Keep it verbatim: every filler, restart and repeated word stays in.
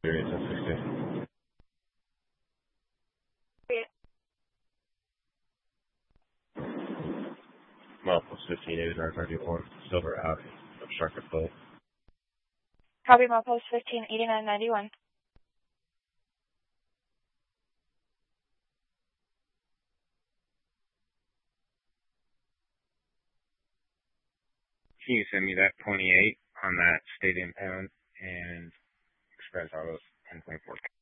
Serious at sixty. Multiple fifteen eighty-nine ninety-one. Silver out. Obstructed flow. Copy, Milepost fifteen eighty-nine ninety-one. Can you send me that twenty-eight on that stadium pound and express autos ten twenty-four?